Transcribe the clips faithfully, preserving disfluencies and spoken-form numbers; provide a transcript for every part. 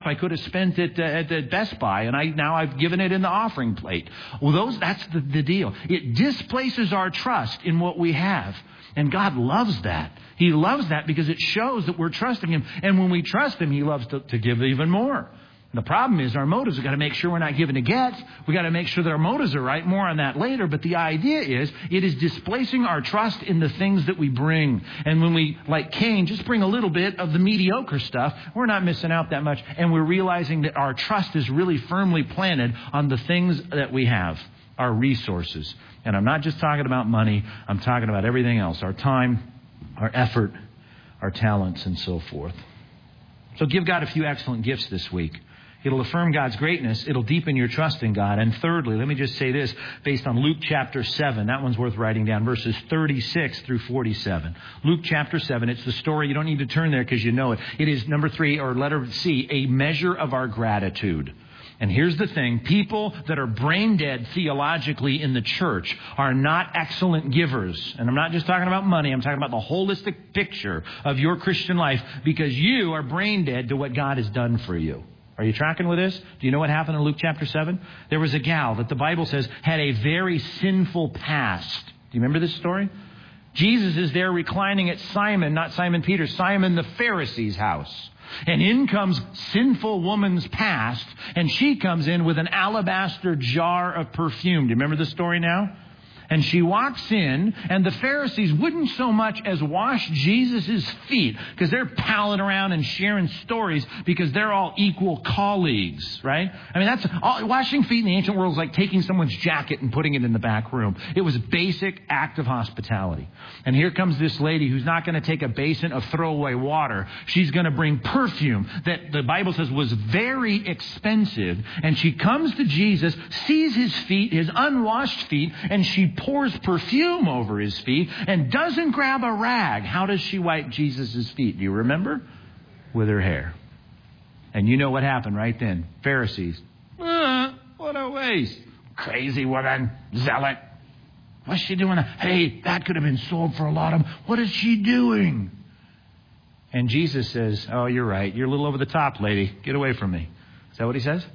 I could have spent it uh, at the Best Buy, and I now I've given it in the offering plate. Well, those that's the, the deal. It displaces our trust in what we have. And God loves that. He loves that because it shows that we're trusting Him. And when we trust Him, He loves to, to give even more. The problem is our motives. We've got to make sure we're not giving to get. We've got to make sure that our motives are right. More on that later. But the idea is it is displacing our trust in the things that we bring. And when we, like Cain, just bring a little bit of the mediocre stuff, we're not missing out that much. And we're realizing that our trust is really firmly planted on the things that we have, our resources. And I'm not just talking about money. I'm talking about everything else, our time, our effort, our talents, and so forth. So give God a few excellent gifts this week. It'll affirm God's greatness. It'll deepen your trust in God. And thirdly, let me just say this based on Luke chapter seven. That one's worth writing down, verses thirty-six through forty-seven. Luke chapter seven. It's the story. You don't need to turn there because you know it. It is number three, or letter C, a measure of our gratitude. And here's the thing. People that are brain dead theologically in the church are not excellent givers. And I'm not just talking about money. I'm talking about the holistic picture of your Christian life because you are brain dead to what God has done for you. Are you tracking with this? Do you know what happened in Luke chapter seven? There was a gal that the Bible says had a very sinful past. Do you remember this story? Jesus is there reclining at Simon, not Simon Peter, Simon the Pharisee's house. And in comes sinful woman's past, and she comes in with an alabaster jar of perfume. Do you remember the story now? And she walks in, and the Pharisees wouldn't so much as wash Jesus' feet because they're palling around and sharing stories because they're all equal colleagues, right? I mean, that's all, washing feet in the ancient world is like taking someone's jacket and putting it in the back room. It was a basic act of hospitality. And here comes this lady who's not going to take a basin of throwaway water. She's going to bring perfume that the Bible says was very expensive. And she comes to Jesus, sees his feet, his unwashed feet, and she pours perfume over his feet and doesn't grab a rag. How does she wipe Jesus' feet? Do you remember? With her hair. And you know what happened right then. Pharisees. Uh, what a waste. Crazy woman. Zealot. What's she doing? Hey, that could have been sold for a lot of... What is she doing? And Jesus says, oh, you're right. You're a little over the top, lady. Get away from me. Is that what he says?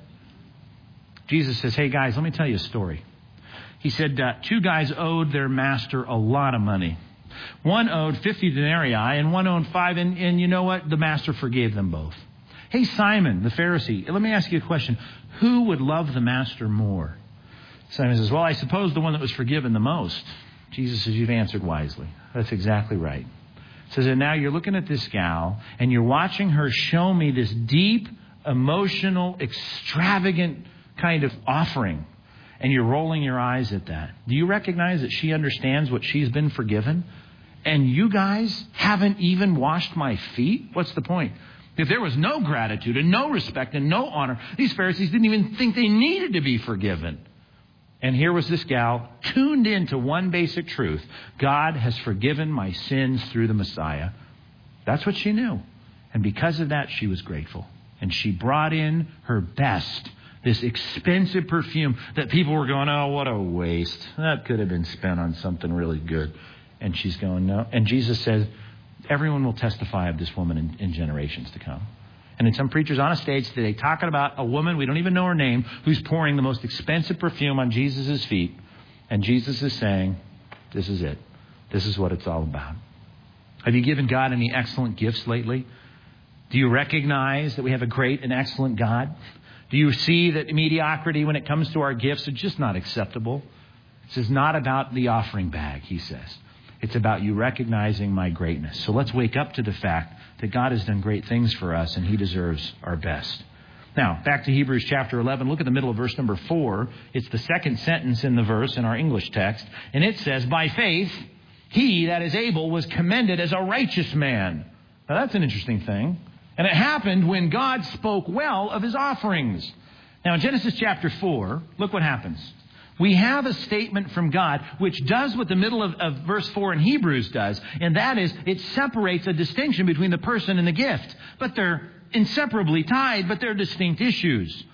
Jesus says, hey, guys, let me tell you a story. He said uh, two guys owed their master a lot of money. One owed fifty denarii and one owed five. And, and you know what? The master forgave them both. Hey, Simon, the Pharisee, let me ask you a question. Who would love the master more? Simon says, well, I suppose the one that was forgiven the most. Jesus says, you've answered wisely. That's exactly right. Says, and now you're looking at this gal and you're watching her show me this deep, emotional, extravagant kind of offering. And you're rolling your eyes at that. Do you recognize that she understands what she's been forgiven? And you guys haven't even washed my feet? What's the point? If there was no gratitude and no respect and no honor, these Pharisees didn't even think they needed to be forgiven. And here was this gal tuned into one basic truth. God has forgiven my sins through the Messiah. That's what she knew. And because of that, she was grateful. And she brought in her best. This expensive perfume that people were going, oh, what a waste. That could have been spent on something really good. And she's going, no. And Jesus says, everyone will testify of this woman in, in generations to come. And in some preachers on a stage today talking about a woman, we don't even know her name, who's pouring the most expensive perfume on Jesus' feet. And Jesus is saying, this is it. This is what it's all about. Have you given God any excellent gifts lately? Do you recognize that we have a great and excellent God? Do you see that mediocrity when it comes to our gifts are just not acceptable? This is not about the offering bag, he says. It's about you recognizing my greatness. So let's wake up to the fact that God has done great things for us and he deserves our best. Now, back to Hebrews chapter eleven. Look at the middle of verse number four. It's the second sentence in the verse in our English text. And it says, by faith, he that is able was commended as a righteous man. Now, that's an interesting thing. And it happened when God spoke well of his offerings. Now, in Genesis chapter four, look what happens. We have a statement from God which does what the middle of, of verse four in Hebrews does. And that is, it separates a distinction between the person and the gift. But they're inseparably tied, but they're distinct issues.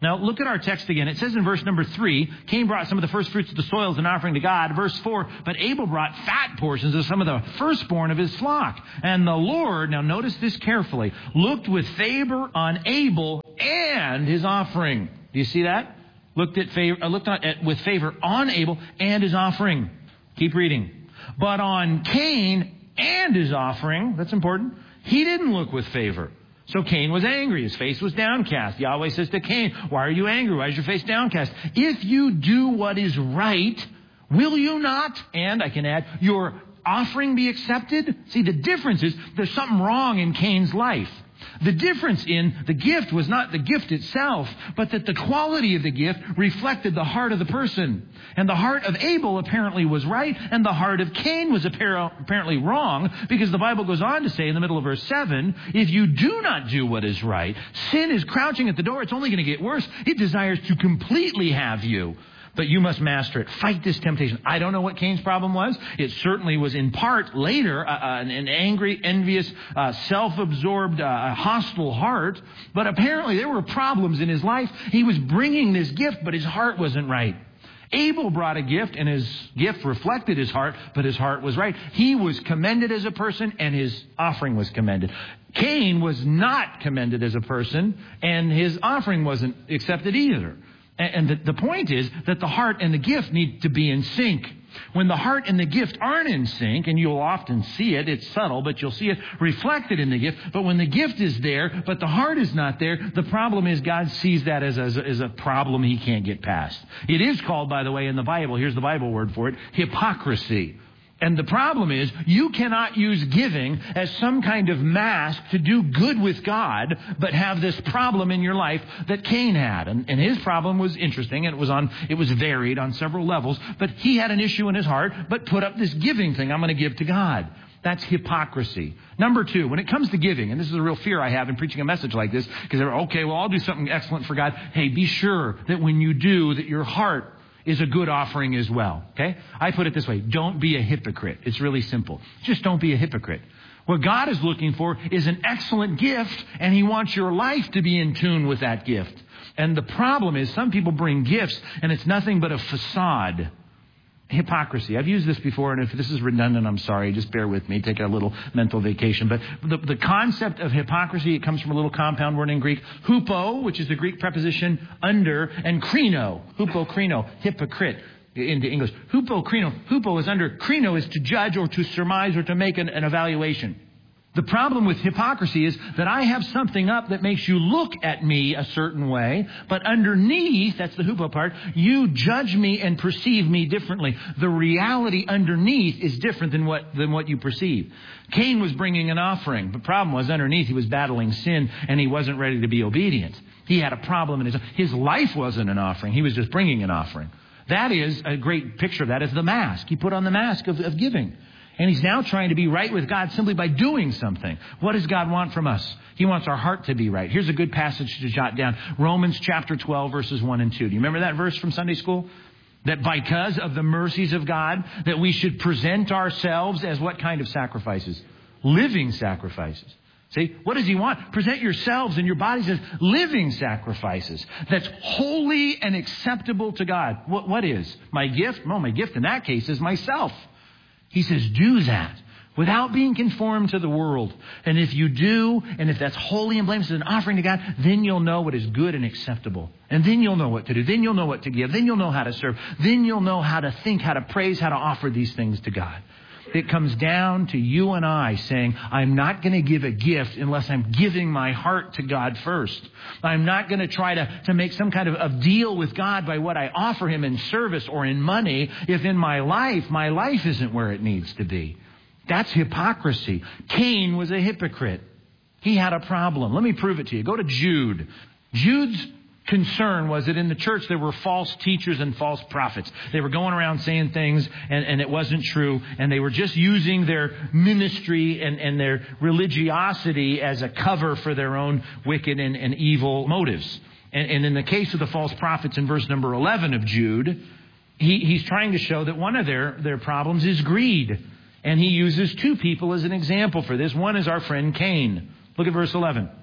Now, look at our text again. It says in verse number three, Cain brought some of the first fruits of the soil as an offering to God. Verse four, but Abel brought fat portions of some of the firstborn of his flock. And the Lord, now notice this carefully, looked with favor on Abel and his offering. Do you see that? Looked at favor, uh, looked on, at, with favor on Abel and his offering. Keep reading. But on Cain and his offering, that's important, he didn't look with favor. So Cain was angry. His face was downcast. Yahweh says to Cain, why are you angry? Why is your face downcast? If you do what is right, will you not? And I can add, your offering be accepted? See, the difference is there's something wrong in Cain's life. The difference in the gift was not the gift itself, but that the quality of the gift reflected the heart of the person. And the heart of Abel apparently was right, and the heart of Cain was apparently wrong, because the Bible goes on to say in the middle of verse seven, if you do not do what is right, sin is crouching at the door. It's only going to get worse. It desires to completely have you. But you must master it. Fight this temptation. I don't know what Cain's problem was. It certainly was in part later uh, an, an angry, envious, uh, self-absorbed, uh, hostile heart. But apparently there were problems in his life. He was bringing this gift, but his heart wasn't right. Abel brought a gift, and his gift reflected his heart, but his heart was right. He was commended as a person, and his offering was commended. Cain was not commended as a person, and his offering wasn't accepted either. And the, the point is that the heart and the gift need to be in sync. When the heart and the gift aren't in sync, and you'll often see it, it's subtle, but you'll see it reflected in the gift. But when the gift is there, but the heart is not there, the problem is God sees that as, as, as a problem he can't get past. It is called, by the way, in the Bible, here's the Bible word for it, hypocrisy. And the problem is you cannot use giving as some kind of mask to do good with God, but have this problem in your life that Cain had. And, and his problem was interesting, and it was on, it was varied on several levels, but he had an issue in his heart, but put up this giving thing. I'm going to give to God. That's hypocrisy. Number two, when it comes to giving, and this is a real fear I have in preaching a message like this, because they're, okay, well, I'll do something excellent for God. Hey, be sure that when you do, that your heart is a good offering as well. Okay? I put it this way. Don't be a hypocrite. It's really simple. Just don't be a hypocrite. What God is looking for is an excellent gift, and he wants your life to be in tune with that gift. And the problem is some people bring gifts, and it's nothing but a facade. Hypocrisy. I've used this before, and if this is redundant, I'm sorry. Just bear with me. Take a little mental vacation. But the, the concept of hypocrisy, it comes from a little compound word in Greek, hupo, which is the Greek preposition under, and krino, hupokrino, hypocrite into English. Hupokrino. Hupo is under. Krino is to judge or to surmise or to make an, an evaluation. The problem with hypocrisy is that I have something up that makes you look at me a certain way, but underneath, that's the hupo part, you judge me and perceive me differently. The reality underneath is different than what than what you perceive. Cain was bringing an offering. The problem was underneath he was battling sin, and he wasn't ready to be obedient. He had a problem in his his life wasn't an offering. He was just bringing an offering. That is a great picture of that is the mask. He put on the mask of, of giving. And he's now trying to be right with God simply by doing something. What does God want from us? He wants our heart to be right. Here's a good passage to jot down. Romans chapter twelve, verses one and two. Do you remember that verse from Sunday school? That because of the mercies of God, that we should present ourselves as what kind of sacrifices? Living sacrifices. See, what does he want? Present yourselves and your bodies as living sacrifices. That's holy and acceptable to God. What, what is? My gift? Well, my gift in that case is myself. He says, do that without being conformed to the world. And if you do, and if that's holy and blameless as an offering to God, then you'll know what is good and acceptable. And then you'll know what to do. Then you'll know what to give. Then you'll know how to serve. Then you'll know how to think, how to praise, how to offer these things to God. It comes down to you and I saying, I'm not going to give a gift unless I'm giving my heart to God first. I'm not going to try to, to make some kind of, of deal with God by what I offer him in service or in money if in my life, my life isn't where it needs to be. That's hypocrisy. Cain was a hypocrite. He had a problem. Let me prove it to you. Go to Jude. Jude's concern was that in the church there were false teachers and false prophets. They were going around saying things and, and it wasn't true. And they were just using their ministry and, and their religiosity as a cover for their own wicked and, and evil motives. And, and in the case of the false prophets in verse number eleven of Jude, he, he's trying to show that one of their, their problems is greed. And he uses two people as an example for this. One is our friend Cain. Look at verse eleven.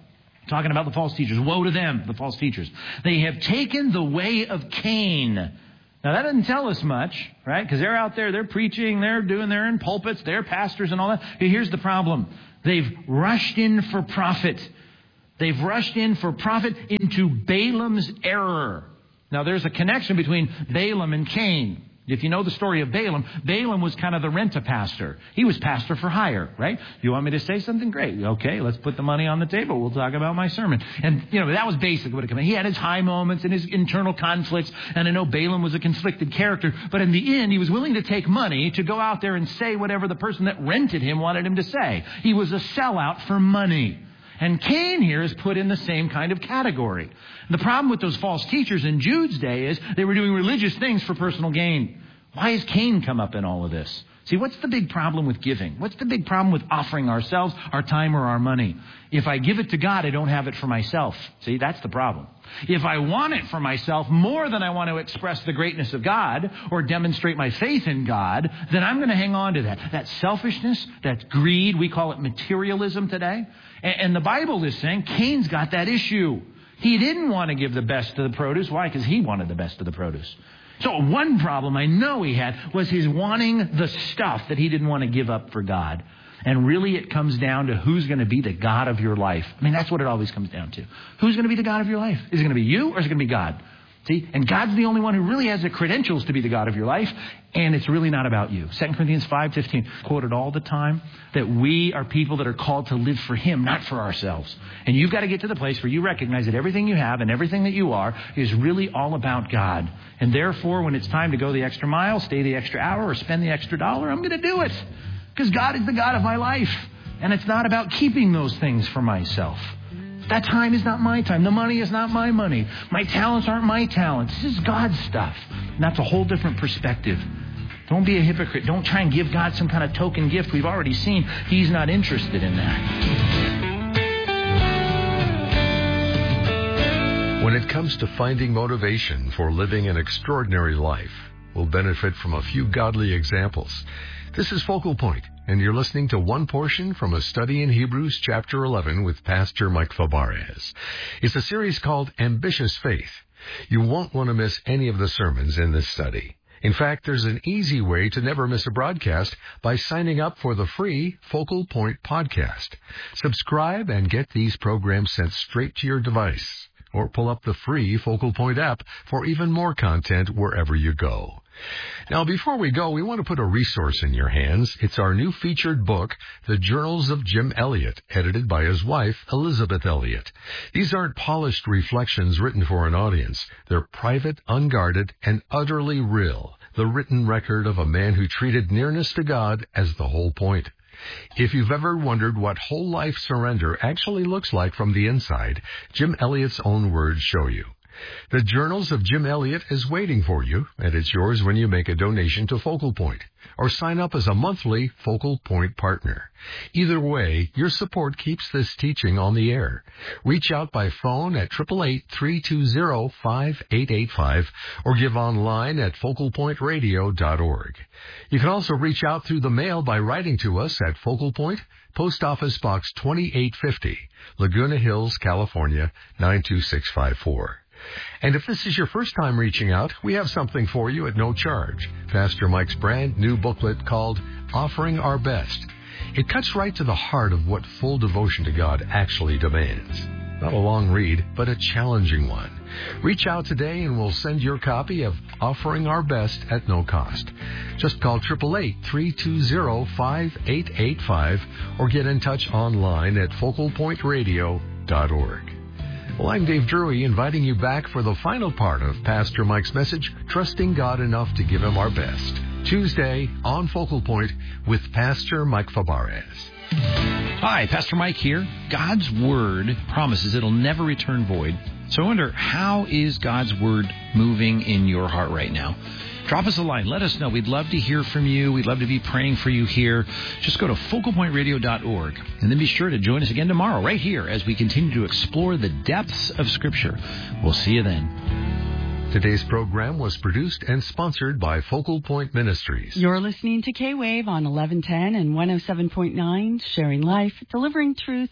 talking about the false teachers. Woe to them, the false teachers. They have taken the way of Cain. Now, that doesn't tell us much, right? Because they're out there, they're preaching, they're doing, they're in pulpits, they're pastors and all that. Here's the problem. They've rushed in for profit. They've rushed in for profit into Balaam's error. Now, there's a connection between Balaam and Cain. If you know the story of Balaam, Balaam was kind of the rent-a-pastor. He was pastor for hire, right? You want me to say something? Great. Okay, let's put the money on the table. We'll talk about my sermon. And, you know, that was basically what it came. He had his high moments and his internal conflicts. And I know Balaam was a conflicted character. But in the end, he was willing to take money to go out there and say whatever the person that rented him wanted him to say. He was a sellout for money. And Cain here is put in the same kind of category. The problem with those false teachers in Jude's day is they were doing religious things for personal gain. Why has Cain come up in all of this? See, what's the big problem with giving? What's the big problem with offering ourselves, our time, or our money? If I give it to God, I don't have it for myself. See, that's the problem. If I want it for myself more than I want to express the greatness of God or demonstrate my faith in God, then I'm going to hang on to that. That selfishness, that greed, we call it materialism today. And the Bible is saying Cain's got that issue. He didn't want to give the best of the produce. Why? Because he wanted the best of the produce. So one problem I know he had was his wanting the stuff that he didn't want to give up for God. And really it comes down to who's going to be the God of your life. I mean, that's what it always comes down to. Who's going to be the God of your life? Is it going to be you or is it going to be God? See, and God's the only one who really has the credentials to be the God of your life, and it's really not about you. Second Corinthians five fifteen, quoted all the time, that we are people that are called to live for Him, not for ourselves. And you've got to get to the place where you recognize that everything you have and everything that you are is really all about God. And therefore, when it's time to go the extra mile, stay the extra hour, or spend the extra dollar, I'm going to do it. Because God is the God of my life. And it's not about keeping those things for myself. That time is not my time. The money is not my money. My talents aren't my talents. This is God's stuff. And that's a whole different perspective. Don't be a hypocrite. Don't try and give God some kind of token gift. We've already seen He's not interested in that. When it comes to finding motivation for living an extraordinary life, we'll benefit from a few godly examples. This is Focal Point, and you're listening to one portion from a study in Hebrews chapter eleven with Pastor Mike Fabarez. It's a series called Ambitious Faith. You won't want to miss any of the sermons in this study. In fact, there's an easy way to never miss a broadcast by signing up for the free Focal Point podcast. Subscribe and get these programs sent straight to your device, or pull up the free Focal Point app for even more content wherever you go. Now, before we go, we want to put a resource in your hands. It's our new featured book, The Journals of Jim Elliot, edited by his wife, Elizabeth Elliot. These aren't polished reflections written for an audience. They're private, unguarded, and utterly real. The written record of a man who treated nearness to God as the whole point. If you've ever wondered what whole life surrender actually looks like from the inside, Jim Elliot's own words show you. The Journals of Jim Elliot is waiting for you, and it's yours when you make a donation to Focal Point or sign up as a monthly Focal Point partner. Either way, your support keeps this teaching on the air. Reach out by phone at eight eight eight, three two zero, five eight eight five or give online at focal point radio dot org. You can also reach out through the mail by writing to us at Focal Point, Post Office Box twenty-eight fifty, Laguna Hills, California, nine two six five four. And if this is your first time reaching out, we have something for you at no charge. Pastor Mike's brand new booklet called Offering Our Best. It cuts right to the heart of what full devotion to God actually demands. Not a long read, but a challenging one. Reach out today and we'll send your copy of Offering Our Best at no cost. Just call eight eight eight, three two zero, five eight eight five or get in touch online at focal point radio dot org. Well, I'm Dave Drury, inviting you back for the final part of Pastor Mike's message, Trusting God Enough to Give Him Our Best. Tuesday on Focal Point with Pastor Mike Fabarez. Hi, Pastor Mike here. God's Word promises it'll never return void. So I wonder, how is God's Word moving in your heart right now? Drop us a line. Let us know. We'd love to hear from you. We'd love to be praying for you here. Just go to focal point radio dot org. And then be sure to join us again tomorrow right here as we continue to explore the depths of Scripture. We'll see you then. Today's program was produced and sponsored by Focal Point Ministries. You're listening to K-Wave on eleven ten and one oh seven point nine, sharing life, delivering truth,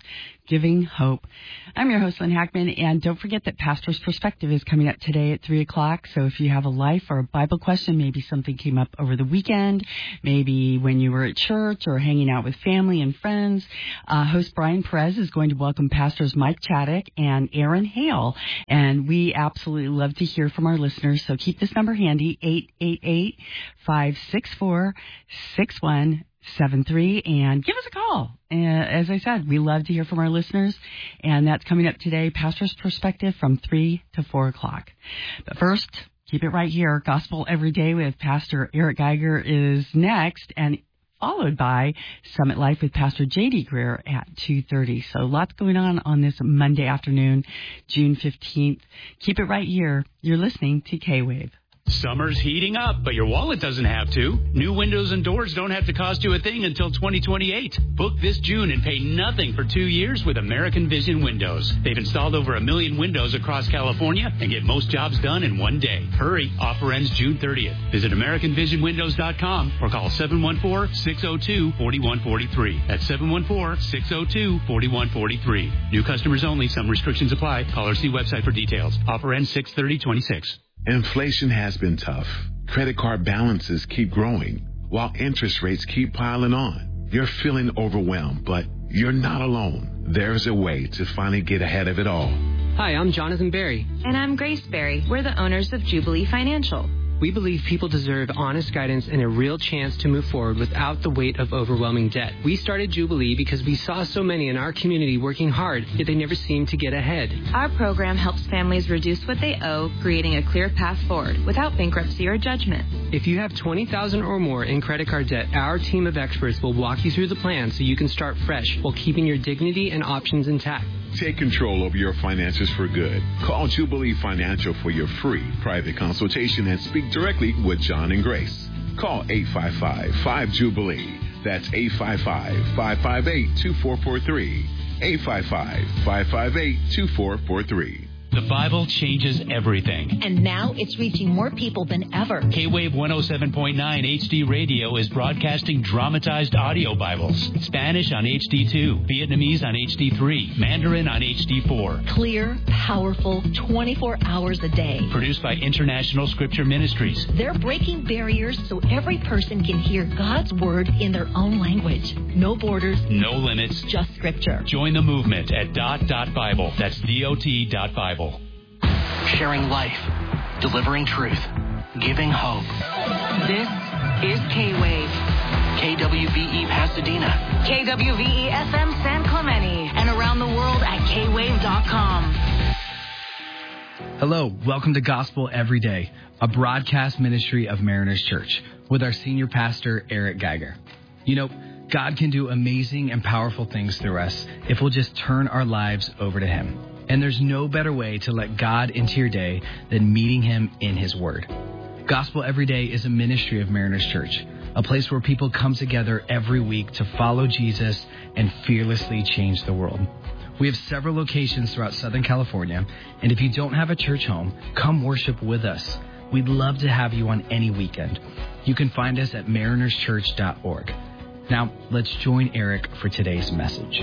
Giving Hope. I'm your host, Lynn Hackman, and don't forget that Pastor's Perspective is coming up today at three o'clock. So if you have a life or a Bible question, maybe something came up over the weekend, maybe when you were at church or hanging out with family and friends, uh, host Brian Perez is going to welcome Pastors Mike Chaddick and Aaron Hale. And we absolutely love to hear from our listeners. So keep this number handy, eight eight eight, five six four, six one seven three, and give us a call. Uh, as I said, we love to hear from our listeners, and that's coming up today, Pastor's Perspective from three to four o'clock. But first, keep it right here. Gospel Every Day with Pastor Eric Geiger is next, and followed by Summit Life with Pastor J D Greer at two thirty. So lots going on on this Monday afternoon, June fifteenth. Keep it right here. You're listening to K-Wave. Summer's heating up, but your wallet doesn't have to. New windows and doors don't have to cost you a thing until twenty twenty-eight. Book this June and pay nothing for two years with American Vision Windows. They've installed over a million windows across California and get most jobs done in one day. Hurry, offer ends June thirtieth. Visit American Vision Windows dot com or call seven one four, six zero two, four one four three. That's seven one four, six zero two, four one four three. New customers only. Some restrictions apply. Call or see website for details. Offer ends six thirty twenty-six. Inflation has been tough. Credit card balances keep growing, while interest rates keep piling on. You're feeling overwhelmed, but you're not alone. There's a way to finally get ahead of it all. Hi, I'm Jonathan Berry. And I'm Grace Berry. We're the owners of Jubilee Financial. We believe people deserve honest guidance and a real chance to move forward without the weight of overwhelming debt. We started Jubilee because we saw so many in our community working hard, yet they never seemed to get ahead. Our program helps families reduce what they owe, creating a clear path forward without bankruptcy or judgment. If you have twenty thousand dollars or more in credit card debt, our team of experts will walk you through the plan so you can start fresh while keeping your dignity and options intact. Take control of your finances for good. Call Jubilee Financial for your free private consultation and speak directly with John and Grace. Call eight five five, five, Jubilee. That's eight five five, five five eight, two four four three. eight five five, five five eight, two four four three. The Bible changes everything. And now it's reaching more people than ever. K-Wave one oh seven point nine H D Radio is broadcasting dramatized audio Bibles. Spanish on H D two, Vietnamese on H D three, Mandarin on H D four. Clear, powerful, twenty-four hours a day. Produced by International Scripture Ministries. They're breaking barriers so every person can hear God's Word in their own language. No borders. No limits. Just Scripture. Join the movement at dot dot Bible. That's D O T dot Bible. Sharing life, delivering truth, giving hope. This is K-Wave. K W V E Pasadena. K W V E F M San Clemente. And around the world at K wave dot com. Hello, welcome to Gospel Every Day, a broadcast ministry of Mariners Church with our senior pastor, Eric Geiger. You know, God can do amazing and powerful things through us if we'll just turn our lives over to Him. And there's no better way to let God into your day than meeting Him in His Word. Gospel Every Day is a ministry of Mariners Church, a place where people come together every week to follow Jesus and fearlessly change the world. We have several locations throughout Southern California, and if you don't have a church home, come worship with us. We'd love to have you on any weekend. You can find us at mariners church dot org. Now, let's join Eric for today's message.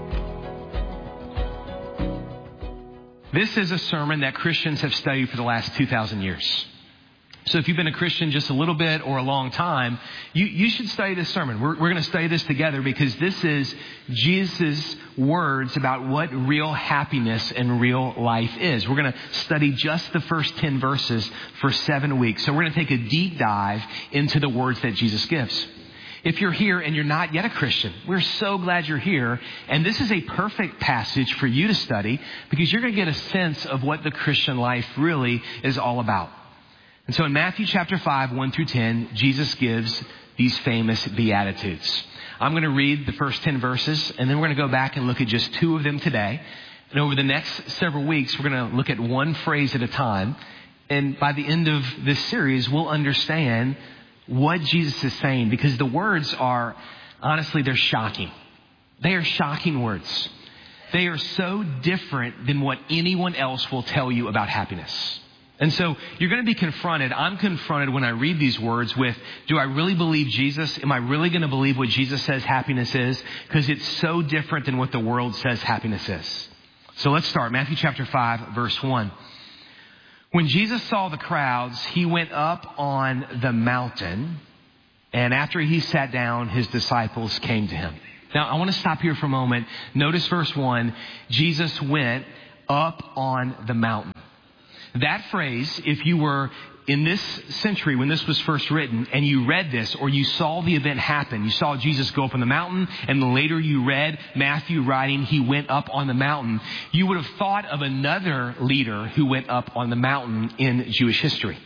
This is a sermon that Christians have studied for the last two thousand years. So if you've been a Christian just a little bit or a long time, you, you should study this sermon. We're, we're going to study this together because this is Jesus' words about what real happiness and real life is. We're going to study just the first ten verses for seven weeks. So we're going to take a deep dive into the words that Jesus gives. If you're here and you're not yet a Christian, we're so glad you're here. And this is a perfect passage for you to study because you're going to get a sense of what the Christian life really is all about. And so in Matthew chapter five, one through ten, Jesus gives these famous Beatitudes. I'm going to read the first ten verses, and then we're going to go back and look at just two of them today. And over the next several weeks, we're going to look at one phrase at a time. And by the end of this series, we'll understand what Jesus is saying, because the words are, honestly, they're shocking. They are shocking words. They are so different than what anyone else will tell you about happiness. And so you're going to be confronted. I'm confronted when I read these words with, do I really believe Jesus? Am I really going to believe what Jesus says happiness is? Because it's so different than what the world says happiness is. So let's start. Matthew chapter five, verse one. When Jesus saw the crowds, he went up on the mountain, and after he sat down, his disciples came to him. Now, I want to stop here for a moment. Notice verse one. Jesus went up on the mountain. That phrase, if you were in this century when this was first written and you read this or you saw the event happen, you saw Jesus go up on the mountain and then later you read Matthew writing he went up on the mountain, you would have thought of another leader who went up on the mountain in Jewish history.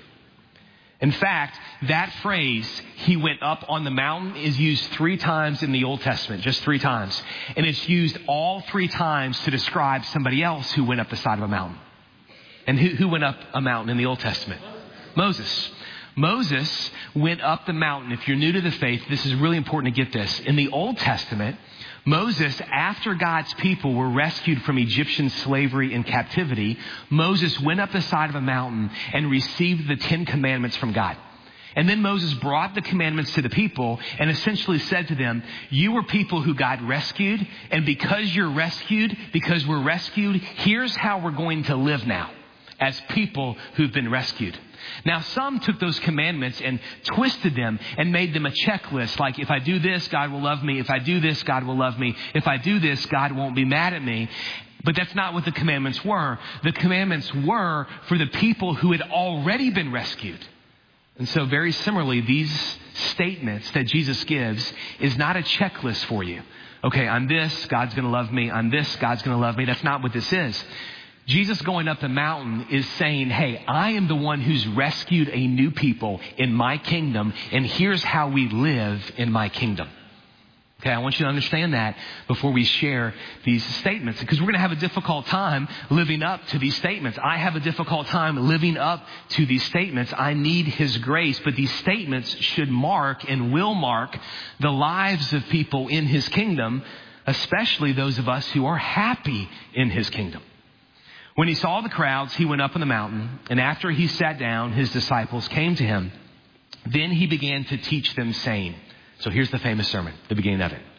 In fact, that phrase, he went up on the mountain, is used three times in the Old Testament, just three times. And it's used all three times to describe somebody else who went up the side of a mountain. And who, who went up a mountain in the Old Testament? Moses. Moses went up the mountain. If you're new to the faith, this is really important to get this. In the Old Testament, Moses, after God's people were rescued from Egyptian slavery and captivity, Moses went up the side of a mountain and received the Ten Commandments from God. And then Moses brought the commandments to the people and essentially said to them, you were people who God rescued, and because you're rescued, because we're rescued, here's how we're going to live now as people who've been rescued. Now, some took those commandments and twisted them and made them a checklist. Like, if I do this, God will love me. If I do this, God will love me. If I do this, God won't be mad at me. But that's not what the commandments were. The commandments were for the people who had already been rescued. And so very similarly, these statements that Jesus gives is not a checklist for you. Okay, I'm this, God's going to love me. I'm this, God's going to love me. That's not what this is. Jesus going up the mountain is saying, hey, I am the one who's rescued a new people in my kingdom, and here's how we live in my kingdom. Okay, I want you to understand that before we share these statements, because we're going to have a difficult time living up to these statements. I have a difficult time living up to these statements. I need His grace, but these statements should mark and will mark the lives of people in His kingdom, especially those of us who are happy in His kingdom. When he saw the crowds, he went up on the mountain, and after he sat down, his disciples came to him. Then he began to teach them, saying, so here's the famous sermon, the beginning of it.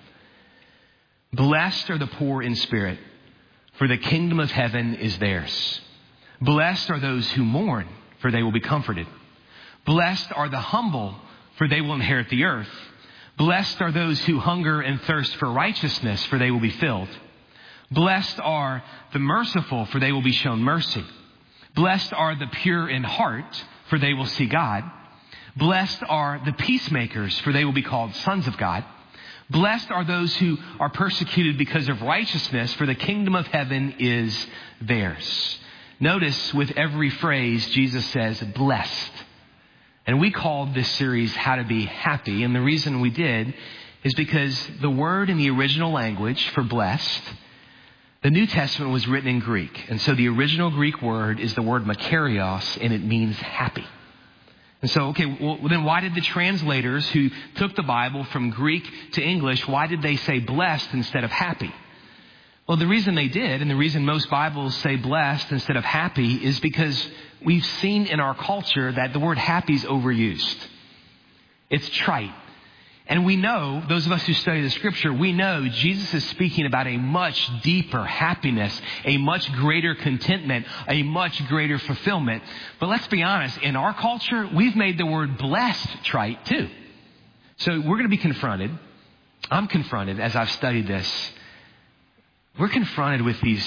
Blessed are the poor in spirit, for the kingdom of heaven is theirs. Blessed are those who mourn, for they will be comforted. Blessed are the humble, for they will inherit the earth. Blessed are those who hunger and thirst for righteousness, for they will be filled. Blessed are the merciful, for they will be shown mercy. Blessed are the pure in heart, for they will see God. Blessed are the peacemakers, for they will be called sons of God. Blessed are those who are persecuted because of righteousness, for the kingdom of heaven is theirs. Notice with every phrase, Jesus says, blessed. And we called this series How to Be Happy. And the reason we did is because the word in the original language for blessed, the New Testament was written in Greek. And so the original Greek word is the word makarios, and it means happy. And so, okay, well, then why did the translators who took the Bible from Greek to English, why did they say blessed instead of happy? Well, the reason they did, and the reason most Bibles say blessed instead of happy, is because we've seen in our culture that the word happy is overused. It's trite. And we know, those of us who study the scripture, we know Jesus is speaking about a much deeper happiness, a much greater contentment, a much greater fulfillment. But let's be honest, in our culture, we've made the word blessed trite too. So we're going to be confronted. I'm confronted as I've studied this. We're confronted with these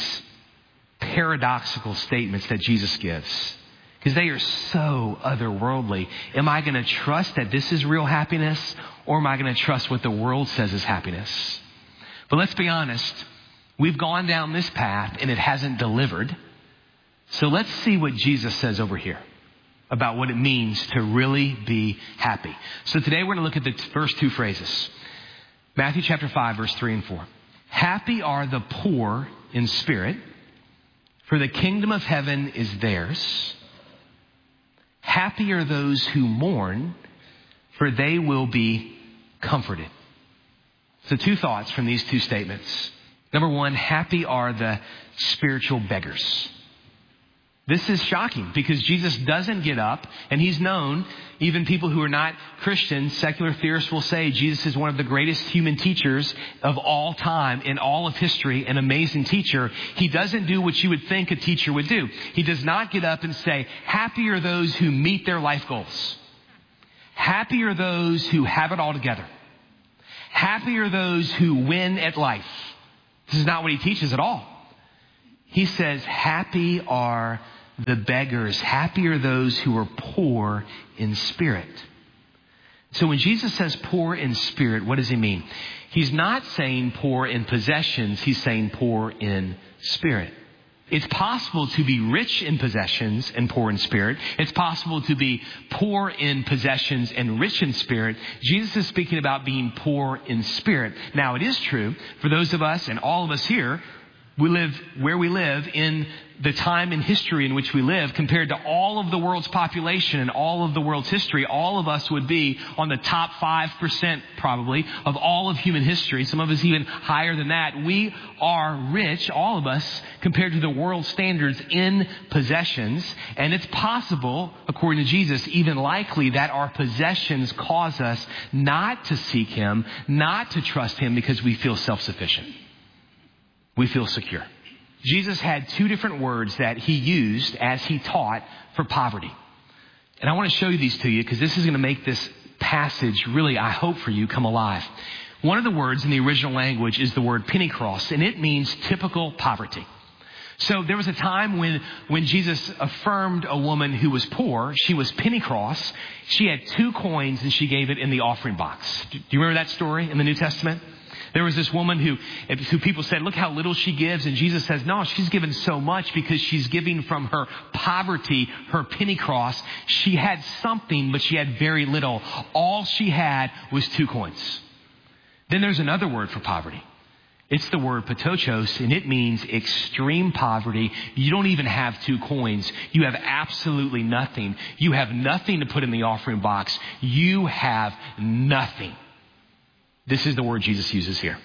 paradoxical statements that Jesus gives, because they are so otherworldly. Am I going to trust that this is real happiness, or am I going to trust what the world says is happiness? But let's be honest. We've gone down this path and it hasn't delivered. So let's see what Jesus says over here about what it means to really be happy. So today we're going to look at the first two phrases. Matthew chapter five, verse three and four. Happy are the poor in spirit, for the kingdom of heaven is theirs. Happy are those who mourn, for they will be comforted. So two thoughts from these two statements. Number one, happy are the spiritual beggars. This is shocking because Jesus doesn't get up, and he's known, even people who are not Christians, secular theorists will say Jesus is one of the greatest human teachers of all time in all of history, an amazing teacher. He doesn't do what you would think a teacher would do. He does not get up and say, happy are those who meet their life goals. Happy are those who have it all together. Happy are those who win at life. This is not what he teaches at all. He says, happy are the beggars. Happy are those who are poor in spirit. So when Jesus says poor in spirit, what does he mean? He's not saying poor in possessions. He's saying poor in spirit. It's possible to be rich in possessions and poor in spirit. It's possible to be poor in possessions and rich in spirit. Jesus is speaking about being poor in spirit. Now, it is true for those of us and all of us here, we live where we live in the time in history in which we live compared to all of the world's population and all of the world's history. All of us would be on the top five percent probably of all of human history. Some of us even higher than that. We are rich, all of us, compared to the world standards in possessions. And it's possible, according to Jesus, even likely that our possessions cause us not to seek him, not to trust him because we feel self-sufficient. We feel secure. Jesus had two different words that he used as he taught for poverty. And I want to show you these to you because this is going to make this passage really, I hope for you, come alive. One of the words in the original language is the word pentecost, and it means typical poverty. So there was a time when, when Jesus affirmed a woman who was poor. She was pentecost. She had two coins and she gave it in the offering box. Do you remember that story in the New Testament? There was this woman who, who people said, look how little she gives. And Jesus says, no, she's given so much because she's giving from her poverty, her pentecost. She had something, but she had very little. All she had was two coins. Then there's another word for poverty. It's the word patochos, and it means extreme poverty. You don't even have two coins. You have absolutely nothing. You have nothing to put in the offering box. You have nothing. This is the word Jesus uses here.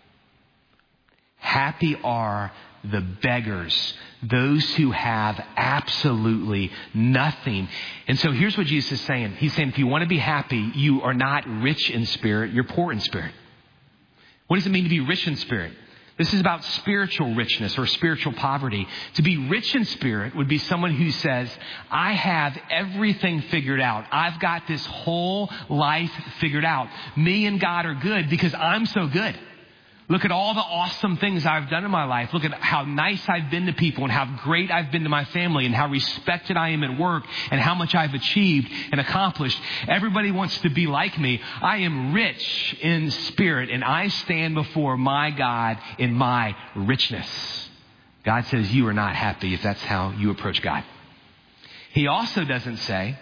Happy are the beggars, those who have absolutely nothing. And so here's what Jesus is saying. He's saying if you want to be happy, you are not rich in spirit, you're poor in spirit. What does it mean to be rich in spirit? This is about spiritual richness or spiritual poverty. To be rich in spirit would be someone who says, I have everything figured out. I've got this whole life figured out. Me and God are good because I'm so good. Look at all the awesome things I've done in my life. Look at how nice I've been to people and how great I've been to my family and how respected I am at work and how much I've achieved and accomplished. Everybody wants to be like me. I am rich in spirit and I stand before my God in my richness. God says you are not happy if that's how you approach God. He also doesn't say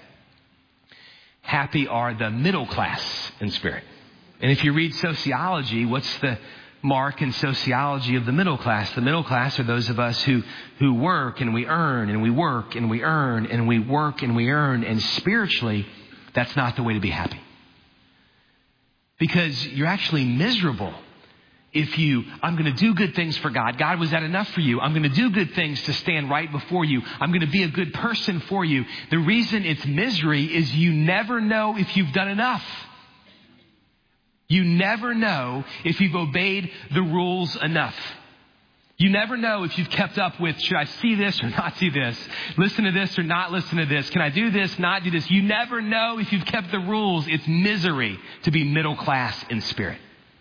happy are the middle class in spirit. And if you read sociology, what's the mark and sociology of the middle class? The middle class are those of us who, who work and we earn and we work and we earn and we work and we earn. And spiritually, that's not the way to be happy. Because you're actually miserable if you, I'm going to do good things for God. God, was that enough for you? I'm going to do good things to stand right before you. I'm going to be a good person for you. The reason it's misery is you never know if you've done enough. You never know if you've obeyed the rules enough. You never know if you've kept up with, should I see this or not see this? Listen to this or not listen to this? Can I do this, not do this? You never know if you've kept the rules. It's misery to be middle class in spirit.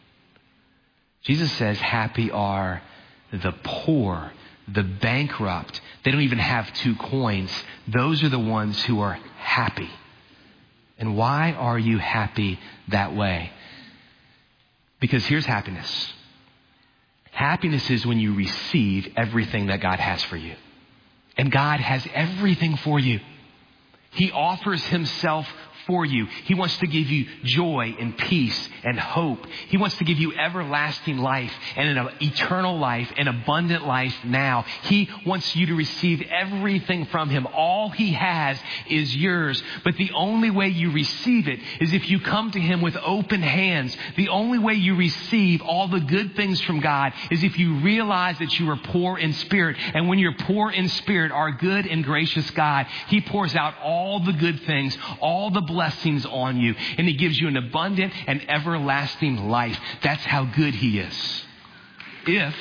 Jesus says, happy are the poor, the bankrupt. They don't even have two coins. Those are the ones who are happy. And why are you happy that way? Because here's happiness. Happiness is when you receive everything that God has for you. And God has everything for you. He offers himself for you. He wants to give you joy and peace and hope. He wants to give you everlasting life and an eternal life, an abundant life now. He wants you to receive everything from him. All he has is yours. But the only way you receive it is if you come to him with open hands. The only way you receive all the good things from God is if you realize that you are poor in spirit. And when you're poor in spirit, our good and gracious God, he pours out all the good things, all the blessings on you, and he gives you an abundant and everlasting life. That's how good he is. If,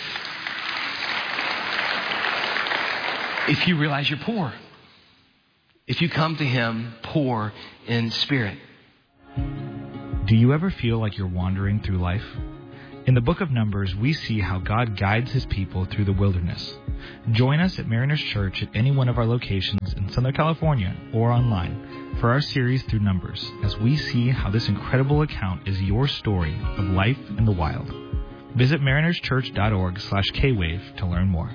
if you realize you're poor. If you come to him poor in spirit. Do you ever feel like you're wandering through life? In the book of Numbers, we see how God guides his people through the wilderness. Join us at Mariners Church at any one of our locations in Southern California or online for our series through Numbers as we see how this incredible account is your story of life in the wild. Visit marinerschurch.org slash K-Wave to learn more.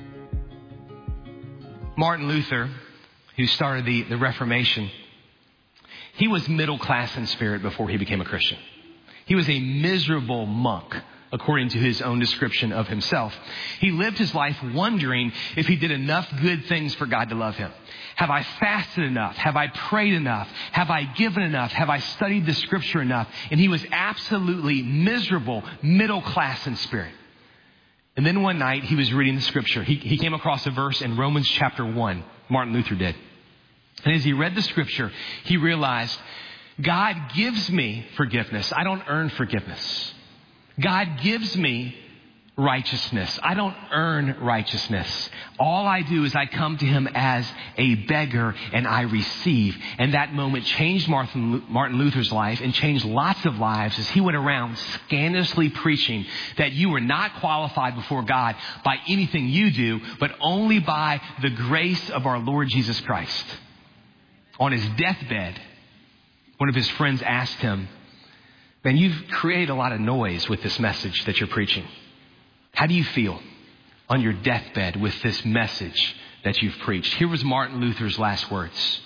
Martin Luther, who started the, the Reformation, he was middle class in spirit before he became a Christian. He was a miserable monk, according to his own description of himself. He lived his life wondering if he did enough good things for God to love him. Have I fasted enough? Have I prayed enough? Have I given enough? Have I studied the scripture enough? And he was absolutely miserable, middle class in spirit. And then one night he was reading the scripture. He, he came across a verse in Romans chapter one. Martin Luther did. And as he read the scripture, he realized God gives me forgiveness. I don't earn forgiveness. God gives me righteousness. I don't earn righteousness. All I do is I come to him as a beggar and I receive. And that moment changed Martin, Martin Luther's life and changed lots of lives as he went around scandalously preaching that you are not qualified before God by anything you do, but only by the grace of our Lord Jesus Christ. On his deathbed, one of his friends asked him, "Man, you've created a lot of noise with this message that you're preaching. How do you feel on your deathbed with this message that you've preached?" Here was Martin Luther's last words.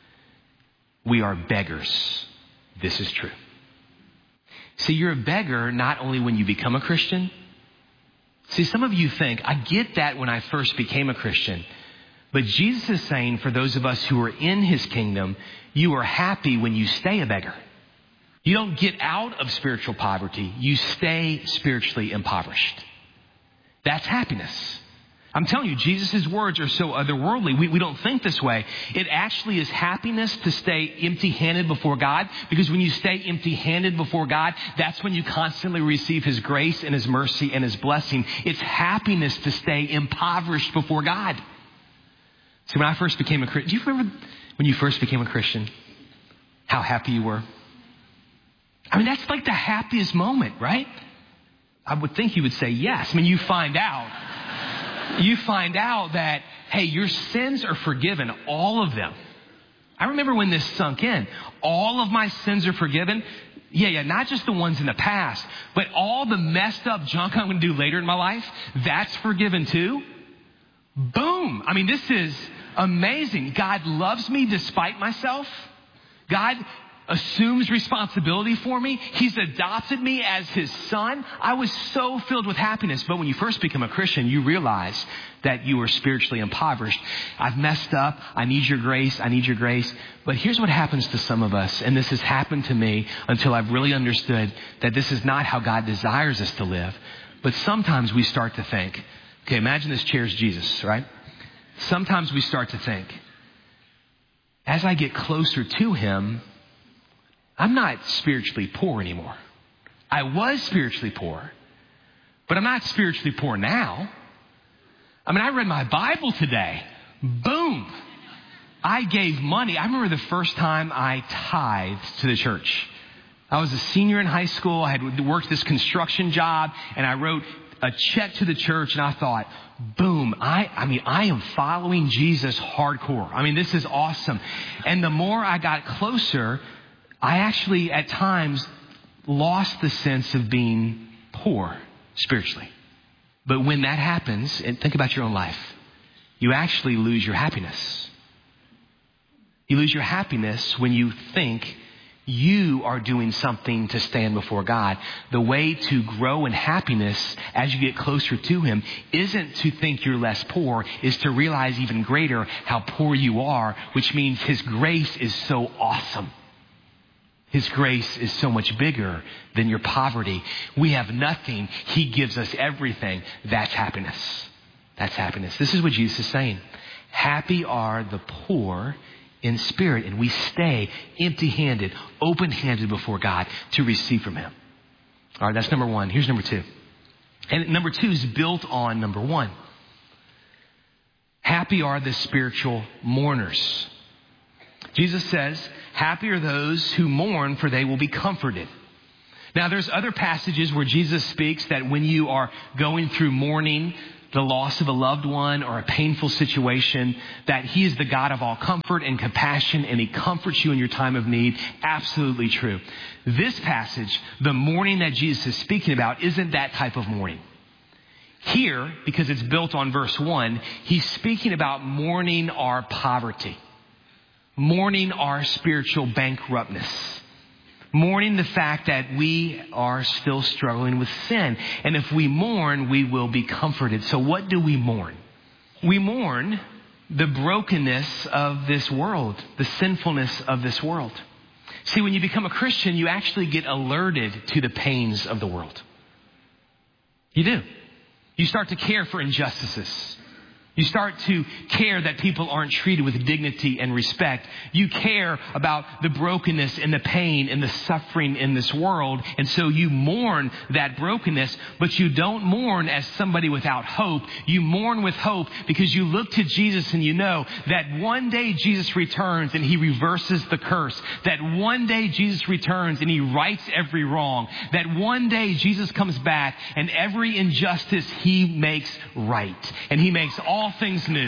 "We are beggars. This is true." See, you're a beggar not only when you become a Christian. See, some of you think, I get that when I first became a Christian. But Jesus is saying for those of us who are in his kingdom, you are happy when you stay a beggar. You don't get out of spiritual poverty. You stay spiritually impoverished. That's happiness. I'm telling you, Jesus' words are so otherworldly. We, we don't think this way. It actually is happiness to stay empty-handed before God, because when you stay empty-handed before God, that's when you constantly receive his grace and his mercy and his blessing. It's happiness to stay impoverished before God. See, when I first became a Christian, do you remember when you first became a Christian, how happy you were? I mean, that's like the happiest moment, right? I would think you would say yes. I mean, you find out, you find out that, hey, your sins are forgiven, all of them. I remember when this sunk in. All of my sins are forgiven. Yeah, yeah, not just the ones in the past, but all the messed up junk I'm going to do later in my life, that's forgiven too. Boom. I mean, this is amazing. God loves me despite myself. God assumes responsibility for me. He's adopted me as his son. I was so filled with happiness. But when you first become a Christian, you realize that you are spiritually impoverished. I've messed up. I need your grace. I need your grace. But here's what happens to some of us. And this has happened to me until I've really understood that this is not how God desires us to live. But sometimes we start to think, okay, imagine this chair's Jesus, right? Sometimes we start to think, as I get closer to him, I'm not spiritually poor anymore. I was spiritually poor, but I'm not spiritually poor now. I mean, I read my Bible today. Boom. I gave money. I remember the first time I tithed to the church. I was a senior in high school. I had worked this construction job, and I wrote a check to the church, and I thought, boom, I, I mean, I am following Jesus hardcore. I mean, this is awesome. And the more I got closer, I actually at times lost the sense of being poor spiritually. But when that happens, and think about your own life, you actually lose your happiness. You lose your happiness when you think You are doing something to stand before God. The way to grow in happiness as you get closer to Him isn't to think you're less poor, is to realize even greater how poor you are, which means His grace is so awesome. His grace is so much bigger than your poverty. We have nothing. He gives us everything. That's happiness. That's happiness. This is what Jesus is saying. Happy are the poor in spirit, and we stay empty-handed, open-handed before God to receive from Him. All right, that's number one. Here's number two. And number two is built on number one. Happy are the spiritual mourners. Jesus says, happy are those who mourn, for they will be comforted. Now, there's other passages where Jesus speaks that when you are going through mourning, the loss of a loved one or a painful situation, that He is the God of all comfort and compassion, and He comforts you in your time of need. Absolutely true. This passage, the mourning that Jesus is speaking about, isn't that type of mourning. Here, because it's built on verse one, He's speaking about mourning our poverty, mourning our spiritual bankruptness, mourning the fact that we are still struggling with sin. And if we mourn, we will be comforted. So what do we mourn? We mourn the brokenness of this world, the sinfulness of this world. See, when you become a Christian, you actually get alerted to the pains of the world. You do. You start to care for injustices. You start to care that people aren't treated with dignity and respect. You care about the brokenness and the pain and the suffering in this world. And so you mourn that brokenness, but you don't mourn as somebody without hope. You mourn with hope because you look to Jesus and you know that one day Jesus returns and He reverses the curse. That one day Jesus returns and He rights every wrong. That one day Jesus comes back and every injustice He makes right. And He makes all things new.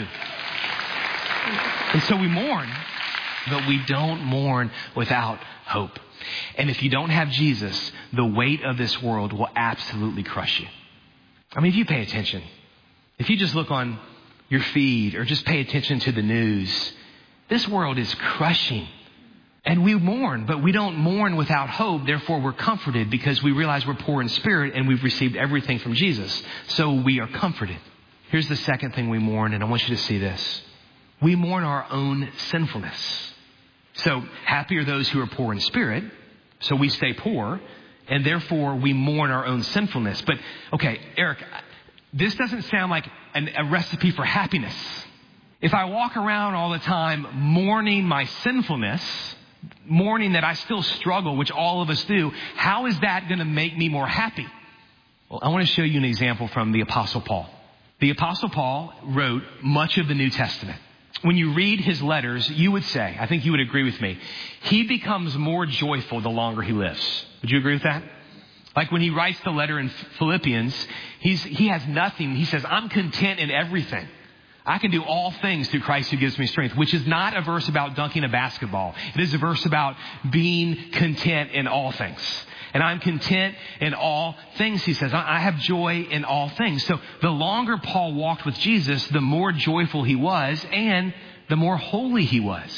And so we mourn, but we don't mourn without hope. And if you don't have Jesus, the weight of this world will absolutely crush you. I mean, if you pay attention, if you just look on your feed or just pay attention to the news, this world is crushing. And we mourn, but we don't mourn without hope. Therefore, we're comforted because we realize we're poor in spirit and we've received everything from Jesus. So we are comforted. Here's the second thing we mourn, and I want you to see this. We mourn our own sinfulness. So happy are those who are poor in spirit. So we stay poor, and therefore we mourn our own sinfulness. But, okay, Eric, this doesn't sound like an, a recipe for happiness. If I walk around all the time mourning my sinfulness, mourning that I still struggle, which all of us do, how is that going to make me more happy? Well, I want to show you an example from the Apostle Paul. The Apostle Paul wrote much of the New Testament. When you read his letters, you would say, I think you would agree with me, he becomes more joyful the longer he lives. Would you agree with that? Like when he writes the letter in Philippians, he's, he has nothing. He says, I'm content in everything. I can do all things through Christ who gives me strength, which is not a verse about dunking a basketball. It is a verse about being content in all things. And I'm content in all things, he says. I have joy in all things. So the longer Paul walked with Jesus, the more joyful he was and the more holy he was.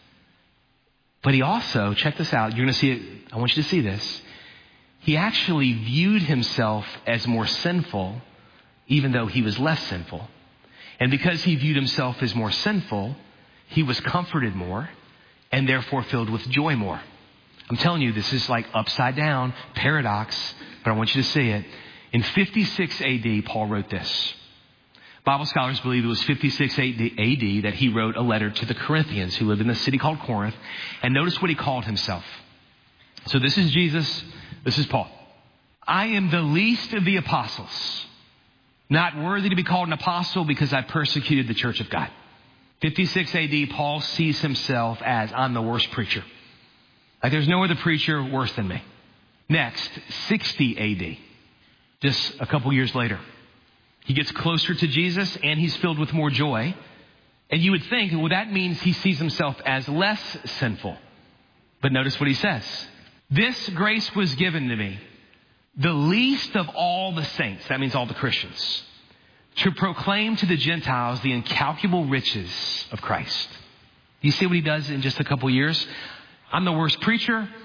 But he also, check this out, you're going to see it, I want you to see this. He actually viewed himself as more sinful, even though he was less sinful. And because he viewed himself as more sinful, he was comforted more and therefore filled with joy more. I'm telling you, this is like upside down, paradox, but I want you to see it. In fifty-six A D, Paul wrote this. Bible scholars believe it was fifty-six A D that he wrote a letter to the Corinthians who lived in a city called Corinth. And notice what he called himself. So this is Jesus. This is Paul. I am the least of the apostles, not worthy to be called an apostle because I persecuted the church of God. fifty-six A D, Paul sees himself as, I'm the worst preacher. Like there's no other preacher worse than me. Next, sixty A D, just a couple years later, he gets closer to Jesus and he's filled with more joy. And you would think, well, that means he sees himself as less sinful. But notice what he says. This grace was given to me, the least of all the saints, that means all the Christians, to proclaim to the Gentiles the incalculable riches of Christ. You see what he does in just a couple years? I'm the worst preacher.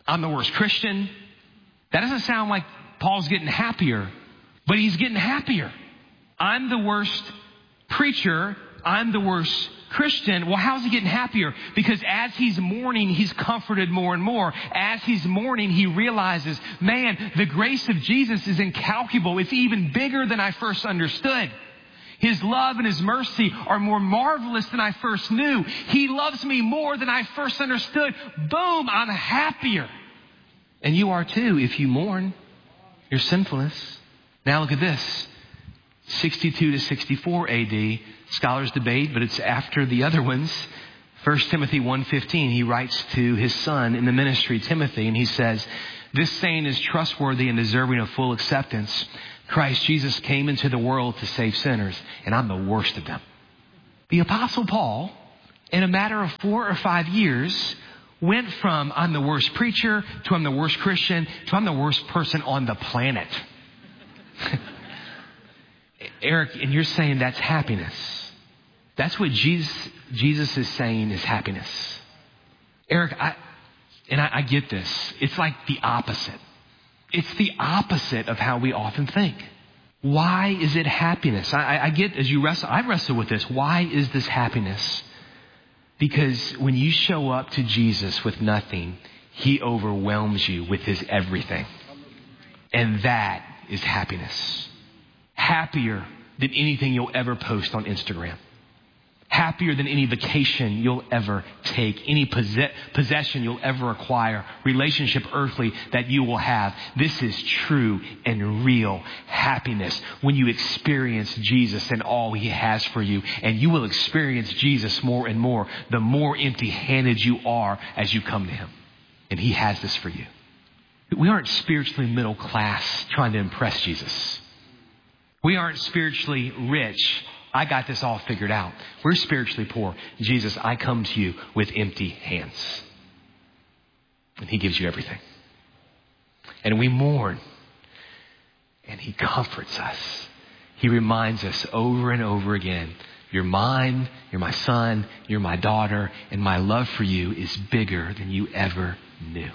I'm the worst Christian. That doesn't sound like Paul's getting happier, but he's getting happier. I'm the worst preacher. I'm the worst Christian. Well, how's he getting happier? Because as he's mourning, he's comforted more and more. As he's mourning, he realizes, man, the grace of Jesus is incalculable. It's even bigger than I first understood. His love and His mercy are more marvelous than I first knew. He loves me more than I first understood. Boom, I'm happier. And you are too if you mourn your sinfulness. Now look at this. sixty-two to sixty-four A D, scholars debate, but it's after the other ones. First Timothy one fifteen, he writes to his son in the ministry, Timothy, and he says, this saying is trustworthy and deserving of full acceptance. Christ Jesus came into the world to save sinners, and I'm the worst of them. The Apostle Paul, in a matter of four or five years, went from I'm the worst preacher to I'm the worst Christian to I'm the worst person on the planet. Eric, and you're saying that's happiness. That's what Jesus, Jesus is saying is happiness. Eric, I, and I, I get this. It's like the opposite. It's the opposite of how we often think. Why is it happiness? I, I get as you wrestle, I wrestle with this. Why is this happiness? Because when you show up to Jesus with nothing, He overwhelms you with His everything. And that is happiness. Happier than anything you'll ever post on Instagram. Happier than any vacation you'll ever take, any possess- possession you'll ever acquire, relationship earthly that you will have. This is true and real happiness when you experience Jesus and all He has for you. And you will experience Jesus more and more the more empty-handed you are as you come to Him. And He has this for you. We aren't spiritually middle class trying to impress Jesus. We aren't spiritually rich. I got this all figured out. We're spiritually poor. Jesus, I come to you with empty hands. And He gives you everything. And we mourn. And He comforts us. He reminds us over and over again, you're mine, you're my son, you're my daughter, and my love for you is bigger than you ever knew.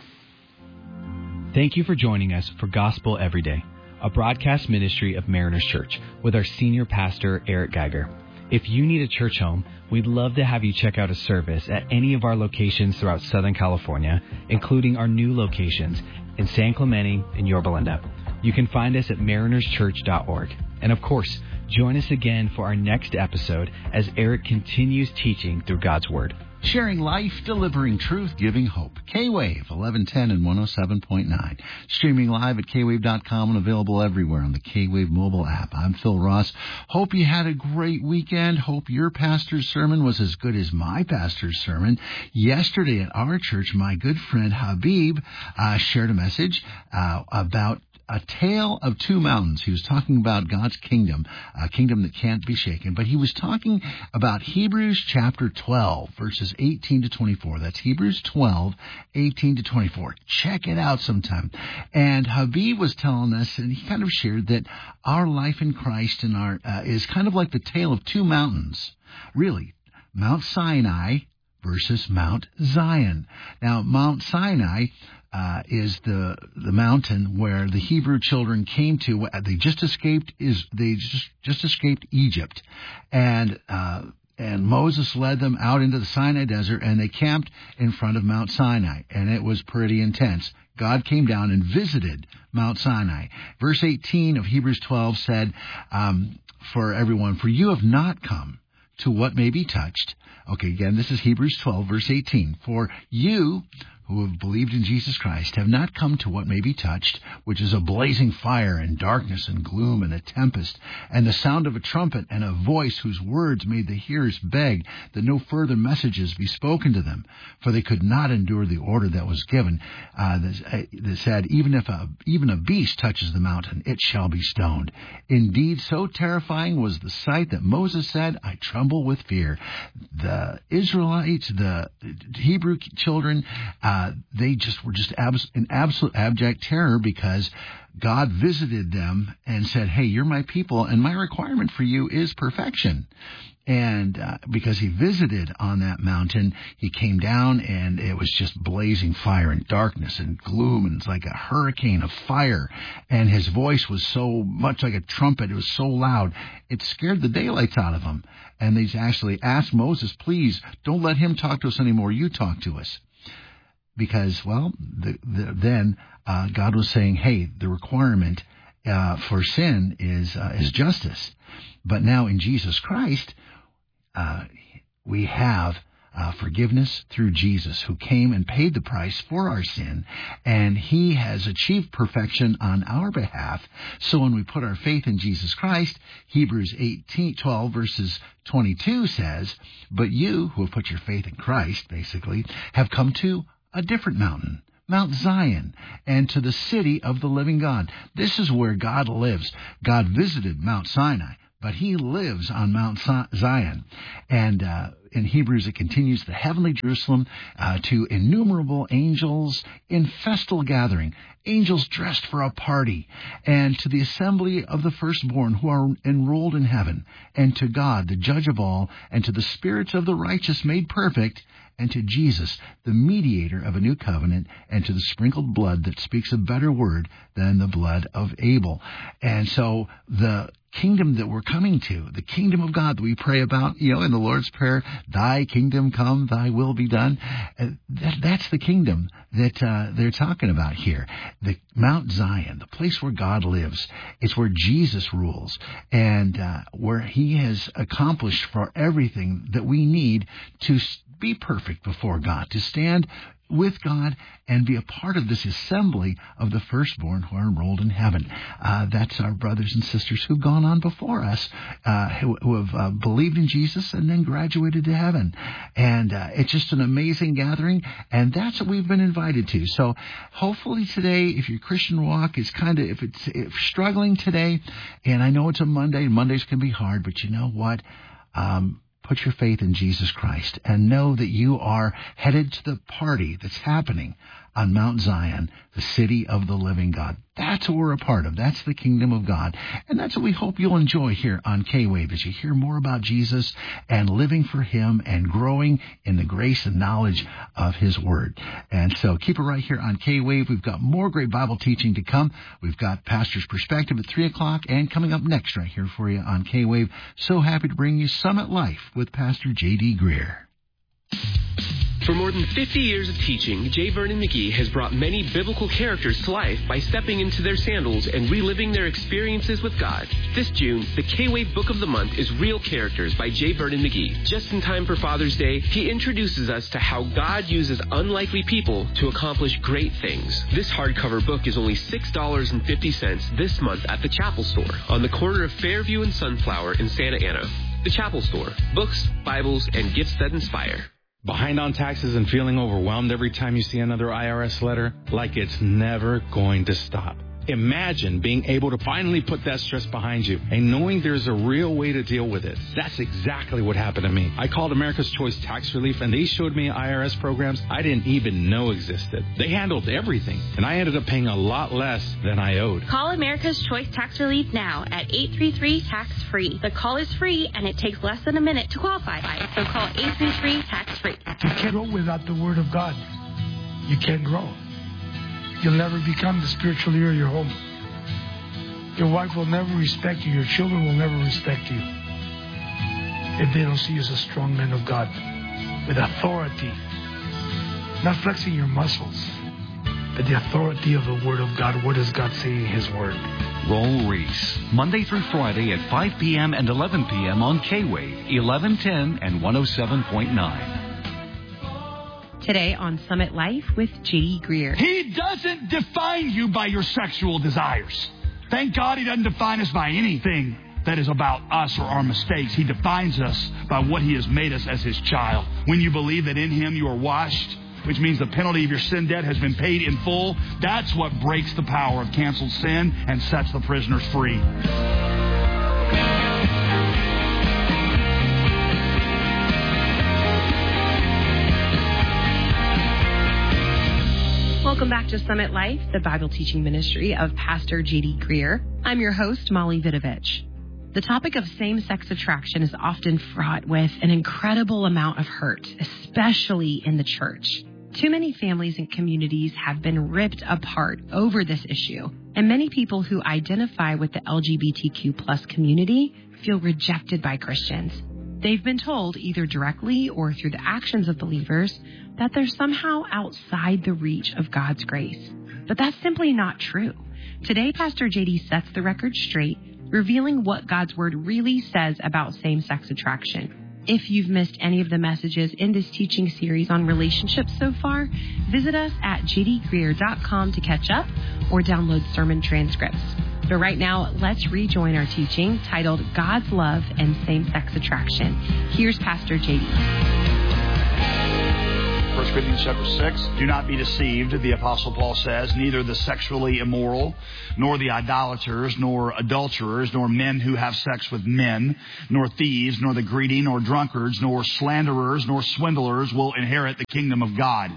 Thank you for joining us for Gospel Every Day, a broadcast ministry of Mariners Church with our senior pastor, Eric Geiger. If you need a church home, we'd love to have you check out a service at any of our locations throughout Southern California, including our new locations in San Clemente and Yorba Linda. You can find us at mariners church dot org. And of course, join us again for our next episode as Eric continues teaching through God's Word. Sharing life, delivering truth, giving hope. K-Wave, eleven ten and one oh seven point nine. Streaming live at K wave dot com and available everywhere on the K-Wave mobile app. I'm Phil Ross. Hope you had a great weekend. Hope your pastor's sermon was as good as my pastor's sermon. Yesterday at our church, my good friend Habib uh, shared a message uh, about A Tale of Two Mountains. He was talking about God's kingdom, a kingdom that can't be shaken. But he was talking about Hebrews chapter twelve, verses eighteen to twenty-four. That's Hebrews twelve, eighteen to twenty-four. Check it out sometime. And Habib was telling us, and he kind of shared that our life in Christ and our uh, is kind of like the tale of two mountains. Really, Mount Sinai versus Mount Zion. Now, Mount Sinai Uh, is the the mountain where the Hebrew children came to. They just escaped is they just just escaped Egypt, and uh, and Moses led them out into the Sinai desert, and they camped in front of Mount Sinai, and it was pretty intense. God came down and visited Mount Sinai. Verse eighteen of Hebrews twelve said, um, "For everyone, for you have not come to what may be touched." Okay, again, this is Hebrews twelve, verse eighteen. For you who have believed in Jesus Christ have not come to what may be touched, which is a blazing fire and darkness and gloom and a tempest, and the sound of a trumpet and a voice whose words made the hearers beg that no further messages be spoken to them, for they could not endure the order that was given, uh, that, that said, even if a, even a beast touches the mountain, it shall be stoned. Indeed, so terrifying was the sight that Moses said, I tremble with fear. The Israelites, the Hebrew children, uh, Uh, they just were just abs- in absolute abject terror because God visited them and said, hey, you're my people, and my requirement for you is perfection. And uh, because he visited on that mountain, he came down and it was just blazing fire and darkness and gloom, and it's like a hurricane of fire. And his voice was so much like a trumpet. It was so loud. It scared the daylights out of him. And they actually asked Moses, please, don't let him talk to us anymore. You talk to us. Because, well, the, the, then uh, God was saying, hey, the requirement uh, for sin is uh, is justice. But now in Jesus Christ, Uh, we have uh, forgiveness through Jesus, who came and paid the price for our sin, and he has achieved perfection on our behalf. So when we put our faith in Jesus Christ, Hebrews eighteen, twelve verses twenty-two says, but you who have put your faith in Christ, basically, have come to a different mountain, Mount Zion, and to the city of the living God. This is where God lives. God visited Mount Sinai, but he lives on Mount Zion. And uh, in Hebrews, it continues, the heavenly Jerusalem, uh, to innumerable angels in festal gathering, angels dressed for a party, and to the assembly of the firstborn who are enrolled in heaven, and to God, the judge of all, and to the spirits of the righteous made perfect, and to Jesus, the mediator of a new covenant, and to the sprinkled blood that speaks a better word than the blood of Abel. And so the kingdom that we're coming to, the kingdom of God that we pray about, you know, in the Lord's Prayer, thy kingdom come, thy will be done. Uh, that, that's the kingdom that uh, they're talking about here. The Mount Zion, the place where God lives, it's where Jesus rules, and uh, where he has accomplished for everything that we need to be perfect before God, to stand with God and be a part of this assembly of the firstborn who are enrolled in heaven. Uh, that's our brothers and sisters who've gone on before us, uh, who, who have uh, believed in Jesus and then graduated to heaven. And uh, it's just an amazing gathering, and that's what we've been invited to. So hopefully today, if your Christian walk is kind of, if it's if struggling today, and I know it's a Monday, Mondays can be hard, but you know what? Um, Put your faith in Jesus Christ and know that you are headed to the party that's happening on Mount Zion, the city of the living God. That's what we're a part of. That's the kingdom of God. And that's what we hope you'll enjoy here on K-Wave, as you hear more about Jesus and living for him and growing in the grace and knowledge of his word. And so keep it right here on K-Wave. We've got more great Bible teaching to come. We've got Pastor's Perspective at three o'clock and coming up next right here for you on K-Wave. So happy to bring you Summit Life with Pastor J D. Greer. For more than fifty years of teaching, J. Vernon McGee has brought many biblical characters to life by stepping into their sandals and reliving their experiences with God. This June, the K-Wave Book of the Month is Real Characters by J. Vernon McGee. Just in time for Father's Day, he introduces us to how God uses unlikely people to accomplish great things. This hardcover book is only six dollars and fifty cents this month at the Chapel Store on the corner of Fairview and Sunflower in Santa Ana. The Chapel Store. Books, Bibles, and gifts that inspire. Behind on taxes and feeling overwhelmed every time you see another I R S letter? Like it's never going to stop. Imagine being able to finally put that stress behind you and knowing there's a real way to deal with it. That's exactly what happened to me. I called America's Choice Tax Relief, and they showed me I R S programs I didn't even know existed. They handled everything, and I ended up paying a lot less than I owed. Call America's Choice Tax Relief now at eight three three, tax free. The call is free, and it takes less than a minute to qualify. So call eight three three, tax free. You can't grow without the Word of God. You can't grow. You'll never become the spiritual leader of your home. Your wife will never respect you. Your children will never respect you if they don't see you as a strong man of God with authority. Not flexing your muscles, but the authority of the Word of God. What does God say in His Word? Roll Reese, Monday through Friday at five p.m. and eleven p.m. on K-Wave, eleven ten and one oh seven point nine. Today on Summit Life with J D. Greer. He doesn't define you by your sexual desires. Thank God he doesn't define us by anything that is about us or our mistakes. He defines us by what he has made us as his child. When you believe that in him you are washed, which means the penalty of your sin debt has been paid in full, that's what breaks the power of canceled sin and sets the prisoners free. Welcome back to Summit Life, the Bible teaching ministry of Pastor J D. Greer. I'm your host, Molly Vidovich. The topic of same-sex attraction is often fraught with an incredible amount of hurt, especially in the church. Too many families and communities have been ripped apart over this issue, and many people who identify with the L G B T Q plus community feel rejected by Christians. They've been told, either directly or through the actions of believers, that they're somehow outside the reach of God's grace. But that's simply not true. Today, Pastor J D sets the record straight, revealing what God's Word really says about same-sex attraction. If you've missed any of the messages in this teaching series on relationships so far, visit us at j d greer dot com to catch up or download sermon transcripts. But right now, let's rejoin our teaching titled God's Love and Same-Sex Attraction. Here's Pastor J D. First Corinthians chapter six, do not be deceived, the Apostle Paul says, neither the sexually immoral, nor the idolaters, nor adulterers, nor men who have sex with men, nor thieves, nor the greedy, nor drunkards, nor slanderers, nor swindlers will inherit the kingdom of God.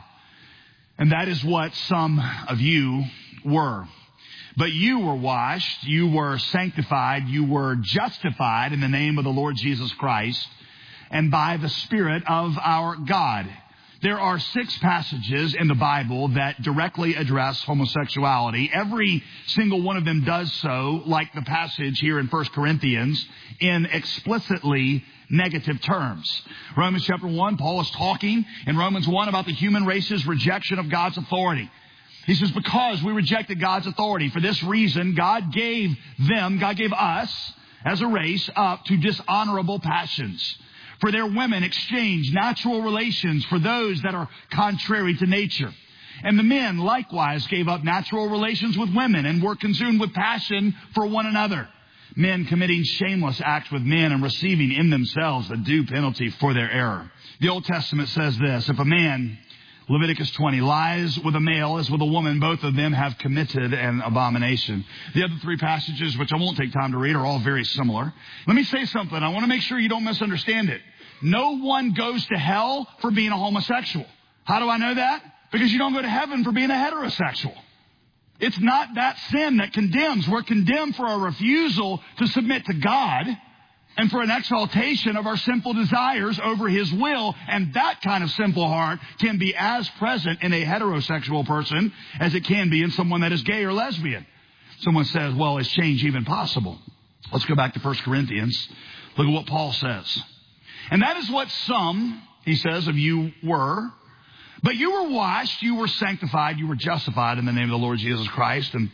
And that is what some of you were. But you were washed, you were sanctified, you were justified in the name of the Lord Jesus Christ, and by the Spirit of our God. There are six passages in the Bible that directly address homosexuality. Every single one of them does so, like the passage here in First Corinthians, in explicitly negative terms. Romans chapter one, Paul is talking in Romans one about the human race's rejection of God's authority. He says, because we rejected God's authority, for this reason, God gave them, God gave us as a race up to dishonorable passions. For their women exchange natural relations for those that are contrary to nature. And the men likewise gave up natural relations with women and were consumed with passion for one another. Men committing shameless acts with men and receiving in themselves the due penalty for their error. The Old Testament says this, if a man, Leviticus twenty, lies with a male as with a woman, both of them have committed an abomination. The other three passages, which I won't take time to read, are all very similar. Let me say something. I want to make sure you don't misunderstand it. No one goes to hell for being a homosexual. How do I know that? Because you don't go to heaven for being a heterosexual. It's not that sin that condemns. We're condemned for our refusal to submit to God and for an exaltation of our sinful desires over His will. And that kind of sinful heart can be as present in a heterosexual person as it can be in someone that is gay or lesbian. Someone says, well, is change even possible? Let's go back to First Corinthians. Look at what Paul says. And that is what some, he says, of you were. But you were washed, you were sanctified, you were justified in the name of the Lord Jesus Christ and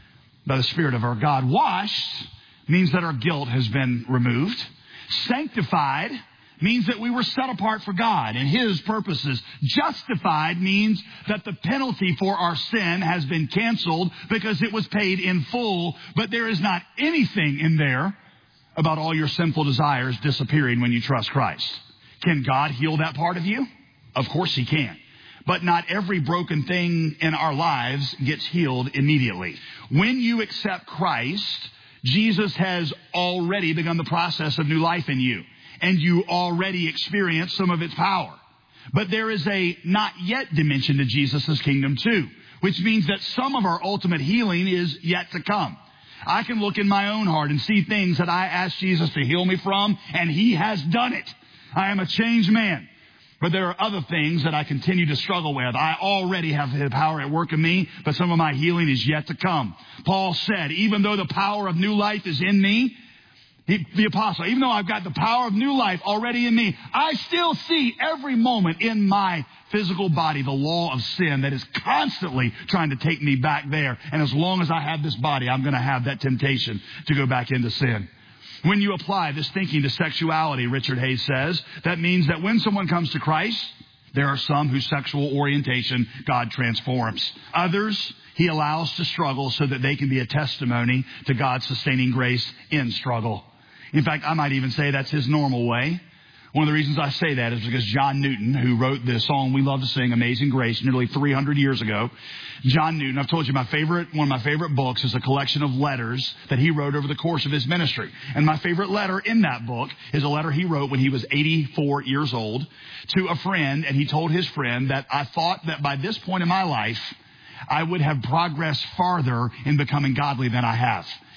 by the Spirit of our God. Washed means that our guilt has been removed. Sanctified means that we were set apart for God and His purposes. Justified means that the penalty for our sin has been canceled because it was paid in full. But there is not anything in there about all your sinful desires disappearing when you trust Christ. Can God heal that part of you? Of course He can. But not every broken thing in our lives gets healed immediately. When you accept Christ, Jesus has already begun the process of new life in you. And you already experience some of its power. But there is a not yet dimension to Jesus' kingdom too. Which means that some of our ultimate healing is yet to come. I can look in my own heart and see things that I asked Jesus to heal me from, and He has done it. I am a changed man. But there are other things that I continue to struggle with. I already have the power at work in me, but some of my healing is yet to come. Paul said, even though the power of new life is in me, he, the apostle, even though I've got the power of new life already in me, I still see every moment in my physical body the law of sin that is constantly trying to take me back there. And as long as I have this body, I'm going to have that temptation to go back into sin. When you apply this thinking to sexuality, Richard Hayes says, that means that when someone comes to Christ, there are some whose sexual orientation God transforms. Others He allows to struggle so that they can be a testimony to God's sustaining grace in struggle. In fact, I might even say that's His normal way. One of the reasons I say that is because John Newton, who wrote the song we love to sing, Amazing Grace, nearly three hundred years ago, John Newton, I've told you my favorite, one of my favorite books is a collection of letters that he wrote over the course of his ministry. And my favorite letter in that book is a letter he wrote when he was eighty-four years old to a friend. And he told his friend that I thought that by this point in my life, I would have progressed farther in becoming godly than I have.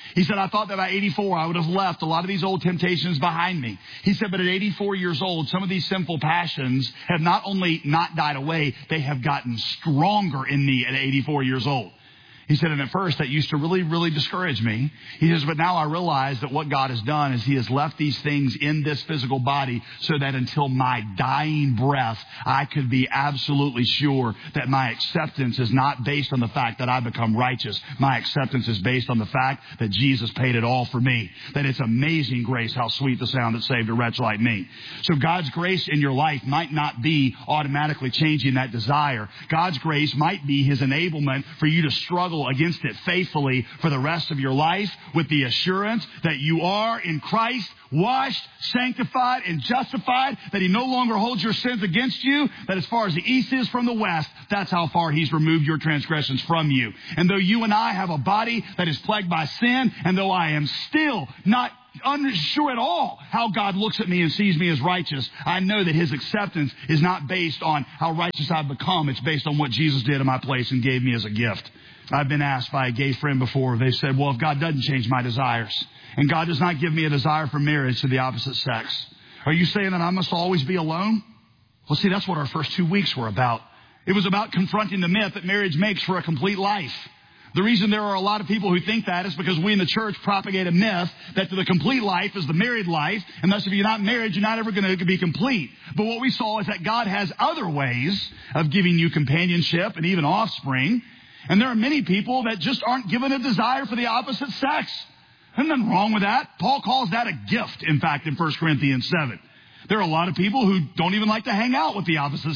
He said, I thought that by eighty-four, I would have left a lot of these old temptations behind me. He said, but at eighty-four years old, some of these sinful passions have not only not died away, they have gotten stronger in me at eighty-four years old. He said, and at first that used to really, really discourage me. He says, but now I realize that what God has done is he has left these things in this physical body so that until my dying breath, I could be absolutely sure that my acceptance is not based on the fact that I become righteous. My acceptance is based on the fact that Jesus paid it all for me. That it's amazing grace, how sweet the sound that saved a wretch like me. So God's grace in your life might not be automatically changing that desire. God's grace might be his enablement for you to struggle against it faithfully for the rest of your life with the assurance that you are in Christ, washed, sanctified, and justified, that he no longer holds your sins against you, that as far as the east is from the west, that's how far he's removed your transgressions from you. And though you and I have a body that is plagued by sin, and though I am still not unsure at all how God looks at me and sees me as righteous, I know that his acceptance is not based on how righteous I've become. It's based on what Jesus did in my place and gave me as a gift. I've been asked by a gay friend before. They said, well, if God doesn't change my desires and God does not give me a desire for marriage to the opposite sex, are you saying that I must always be alone? Well, see, that's what our first two weeks were about. It was about confronting the myth that marriage makes for a complete life. The reason there are a lot of people who think that is because we in the church propagate a myth that the complete life is the married life, and thus if you're not married, you're not ever going to be complete. But what we saw is that God has other ways of giving you companionship and even offspring. And there are many people that just aren't given a desire for the opposite sex. There's nothing wrong with that. Paul calls that a gift, in fact, in First Corinthians seven. There are a lot of people who don't even like to hang out with the opposite